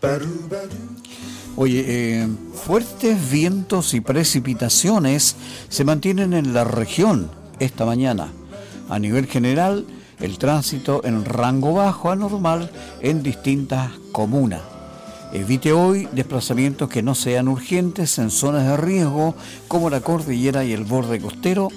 Oye, fuertes vientos y precipitaciones se mantienen en la región esta mañana. A nivel general, el tránsito en rango bajo a normal en distintas comunas. Evite hoy desplazamientos que no sean urgentes en zonas de riesgo como la cordillera y el borde costero